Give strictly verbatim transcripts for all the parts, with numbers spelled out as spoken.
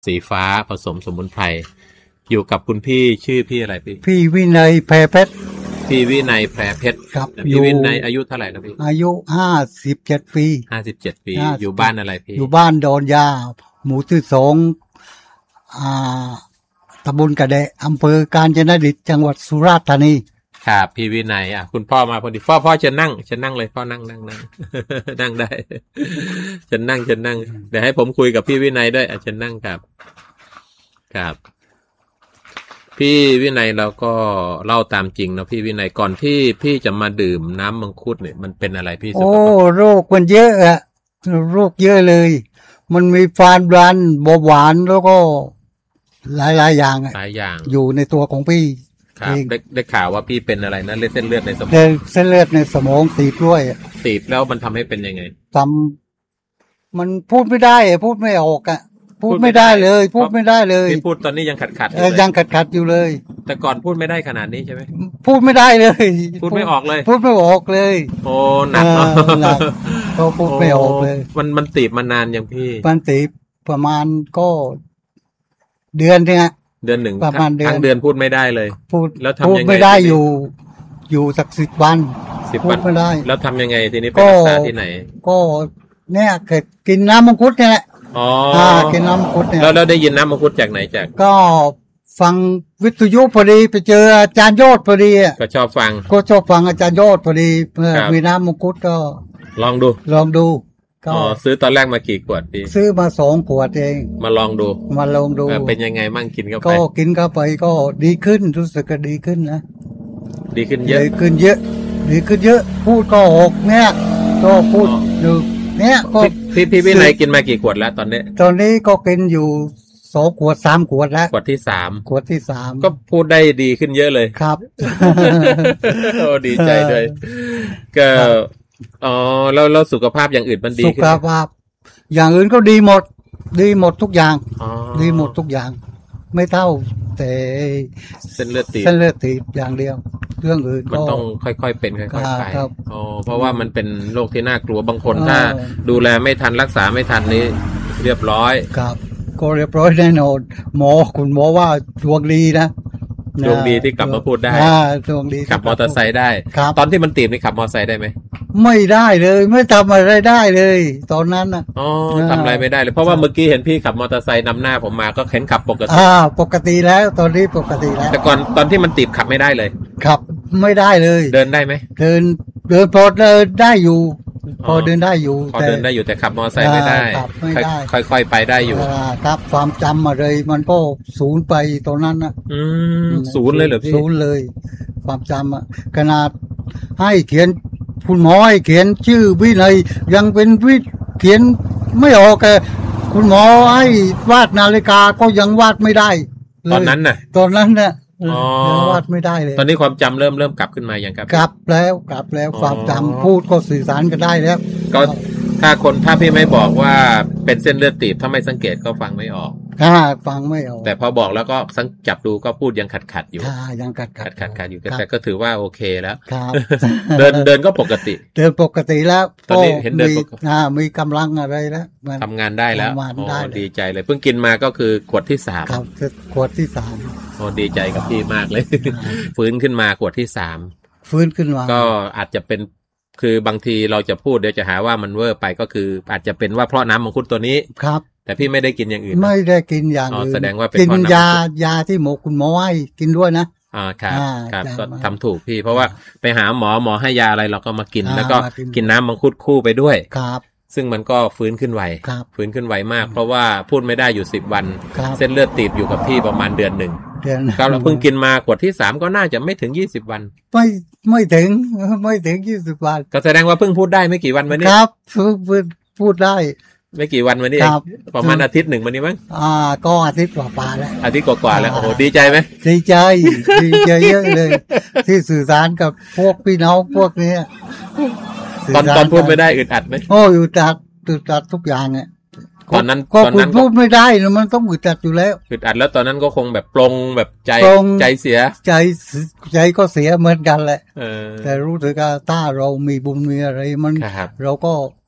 สีฟ้าผสมสมุนไพรอยู่กับคุณพี่ชื่อพี่อะไรพี่พี่วินัยแพรเพชรพี่วินัยแพรเพชรครับพี่วินัยอายุเท่าไหร่แล้วพี่อายุห้าสิบเจ็ดปีห้าสิบเจ็ดปีอยู่บ้านอะไรพี่อยู่บ้านดอนยาหมู่ที่สองอ่าตำบลกระแดะอำเภอกาญจนดิตจังหวัดสุราษฎร์ธานีครับพี่วินัยอ่ะคุณพ่อมาพอดีพ่อพ่อจะนั่งจะนั่งเลยพ่อนั่งนั่งนั่งนั่งได้จะนั่งจะนั่งเดี๋ยวให้ผมคุยกับพี่วินัยด้วยอาจจะนั่งครับครับพี่วินัยเราก็เล่าตามจริงนะพี่วินัยก่อนที่พี่จะมาดื่มน้ำมังคุดเนี่ยมันเป็นอะไรพี่สุขภาพโอ้โรคมันเยอะอะโรคเยอะเลยมันมีความดันเบาหวานแล้วก็หลายหลายอย่างหลายอย่างอยู่ในตัวของพี่ครับได้ได้ข่าวว่าพี่เป็นอะไรนะเส้นเลือดในสมองเส้นเลือดในสมองตีบด้วยตีบแล้วมันทำให้เป็นยังไงทำมันพูดไม่ได้พูดไม่ออกอ่ะพูดไม่ได้เลยพูดไม่ได้เลยพี่พูดตอนนี้ยังขัดขัดอยู่ยังขัดขัดอยู่เลยแต่ก่อนพูดไม่ได้ขนาดนี้ใช่ไหมพูดไม่ได้เลยพูดไม่ออกเลยพูดไม่ออกเลยโอ้หนักเนาะหนักเขาพูดไม่ออกเลยมันมันตีบมานานยังพี่มันตีบประมาณก็เดือนเนี่ยเดือนหนึ่งประมาณเดือนทั้งเดือนพูดไม่ได้เลยพูดแล้วทำยังไงพูดไม่ได้อยู่อยู่สักสิบวันสิบวันไม่ได้แล้วทำยังไงทีนี้ไปรักษาที่ไหนก็เนี่ยเคยกินน้ำมังคุดเนี่ยแหละอ๋อกินน้ำมังคุดเนี่ยแล้วเราได้ยินน้ำมังคุดจากไหนจากก็ฟังวิทยุพอดีไปเจออาจารย์ยอดพอดีก็ชอบฟังก็ชอบฟังอาจารย์ยอดพอดีมีน้ำมังคุดก็ลองดูลองดูก็ซื้อตอนแรกมากี่ขวดพี่ซื้อมาสองขวดเองมาลองดูมาลองดูเป็นยังไงมั่งกินเข้าไปก็กินเข้าไปก็ดีขึ้นรู้สึกก็ดีขึ้นนะดีขึ้นเยอะดีขึ้นเยอะดีขึ้นเยอะพูดก็ออกเนี่ยก็พูดอยู่เนี่ยก็พี่พี่วินัยกินมากี่ขวดแล้วตอนนี้ตอนนี้ก็กินอยู่สองขวดสามขวดแล้วขวดที่สามขวดที่สามก็พูดได้ดีขึ้นเยอะเลยครับโอ้ดีใจด้วยก็อ๋อแล้วแล้วสุขภาพอย่างอื่นมันดีขึ้นสุขภาพอย่างอื่นก็ดีหมดดีหมดทุกอย่างดีหมดทุกอย่างไม่เท่าแต่เส้นเลือดตีบเส้นเลือดตีบอย่างเดียวเรื่องอื่นมันต้องค่อยๆเป็นค่อยๆไปอ๋อเพราะว่ามันเป็นโรคที่น่ากลัวบางคนถ้าดูแลไม่ทันรักษาไม่ทันนี้เรียบร้อยครับก็เรียบร้อยแน่นอนหมอคุณหมอว่าดวงดีนะดวงดีที่กลับมาพูดได้ดวงดีขับมอเตอร์ไซค์ได้ตอนที่มันตีบนี่ขับมอเตอร์ไซค์ได้ไหมไม่ได้เลยไม่ทำอะไรได้เลยตอนนั้นนะอ๋อทำอะไรไม่ได้เลยเพราะว่าเมื่อกี้เห็นพี่ขับมอเตอร์ไซค์นำหน้าผมมาก็เข็นขับปกติอ่าปกติแล้วตอนนี้ปกติแล้วแต่ก่อนตอนที่มันตีบขับไม่ได้เลยขับไม่ได้เลยเดินได้ไหมเดินเดินพอเดินได้อยู่พอเดินได้อยู่พอเดินได้อยู่แต่ขับมอเตอร์ไซค์ไม่ได้ค่อยๆไปได้อยู่ครับความจำอะไรมันก็ศูนย์ไปตอนนั้นนะอืมศูนย์เลยเหรอพี่ศูนย์เลยความจำอะขนาดให้เขียนคุณหมอให้เขียนชื่อวินัยยังเป็นวิเขียนไม่ออกเลยคุณหมอให้วาดนาฬิกาก็ยังวาดไม่ได้ตอนนั้นน่ะตอนนั้นน่ะยังวาดไม่ได้เลยตอนนี้ความจำเริ่มเริ่มกลับขึ้นมาอย่างครับกลับแล้วกลับแล้วความจำพูดก็สื่อสารกันได้แล้วก็ถ้าคนถ้าพี่ไม่บอกว่าเป็นเส้นเลือดตีบถ้าไม่สังเกตก็ฟังไม่ออกอ่าฟังไม่ออกแต่พอบอกแล้วก็สังจับดูก็พูดยังขัดขัดอยู่อ่ายังขัดขัดขัดขัดอยู่แต่ก็ถือว่าโอเคแล้วครับเดินเดินก็ปกติเดินปกติแล้วตอนนี้เห็นเดินอ่ามีกำลังอะไรแล้วทำงานได้แล้วโอ้ดีใจเลยเพิ่งกินมาก็คือขวดที่สามครับขวดที่สามโอ้ดีใจกับพี่มากเลยฟื้นขึ้นมาขวดที่สามฟื้นขึ้นมาก็อาจจะเป็นคือบางทีเราจะพูดเดี๋ยวจะหาว่ามันเวอร์ไปก็คืออาจจะเป็นว่าเพราะน้ำมังคุดตัวนี้ครับแต่พี่ไม่ได้กินอย่างอื่นไม่ได้กินอย่างอื่นแสดงว่าเป็นกินยายาที่หมอคุณหมอให้กินด้วยนะอ่าครับครับก็ทำถูกพี่เพราะว่าไปหาหมอหมอให้ยาอะไรเราก็มากินแล้วก็กินน้ำมังคุดคู่ไปด้วยครับซึ่งมันก็ฟื้นขึ้นไวฟื้นขึ้นไวมากเพราะว่าพูดไม่ได้อยู่สิบวันเส้นเลือดตีบอยู่กับพี่ประมาณเดือนหนึ่งก็เราเพิ่งกินมาขวดที่สามก็น่าจะไม่ถึงยี่สิบวันไม่ไม่ถึงไม่ถึงยี่สิบวันก็แสดงว่าเพิ่งพูดได้ไม่กี่วันมานี้ครับพูดพูดได้ไม่กี่วันมานี้ประมาณอาทิตย์หนึ่งมานี้มั้งอ่าก็อาทิตย์กว่าๆแล้วอาทิตย์กว่าๆแล้วโอ้โหดีใจไหมดีใจดีใจเยอะเลยที่สื่อสารกับพวกพี่น้องพวกนี้ตอนตอนพูดไม่ได้อึดอัดไหมโอ้อึดอัดอึดอัดทุกอย่างเนี่ยตอนนั้นตอนนั้นพูดไม่ได้นะมันต้องอึดอัดอยู่แล้วอึดอัดแล้วตอนนั้นก็คงแบบปลงแบบใจใจเสียใจใจก็เสียเหมือนกันแหละแต่รู้สึกว่าถ้าเรามีบุญมีอะไรมันเราก็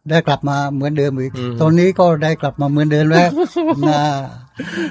ได้กลับมาเหมือนเดิมอีกอืมตอนนี้ก็ได้กลับมาเหมือนเดิมแล้ว นะ